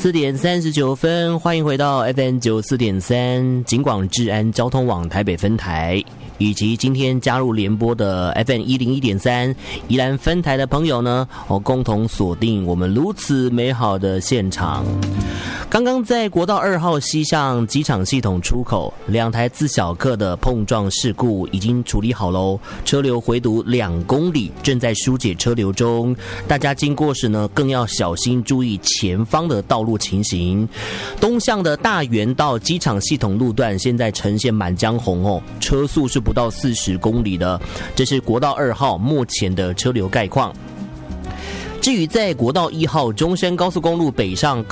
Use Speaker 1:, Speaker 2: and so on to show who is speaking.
Speaker 1: 4点39分，欢迎回到 FM 94.3警广治安交通网台北分台，以及今天加入联播的 FM 101.3宜兰分台的朋友呢，共同锁定我们如此美好的现场。刚刚在国道2号西向机场系统出口，2台自小客的碰撞事故已经处理好喽，车流回堵2公里，正在疏解车流中。大家经过时呢，更要小心注意前方的道路情形。东向的大园道机场系统路段现在呈现满江红哦，车速是不到40公里的，这是国道2号目前的车流概况。至于在国道1号中山高速公路北上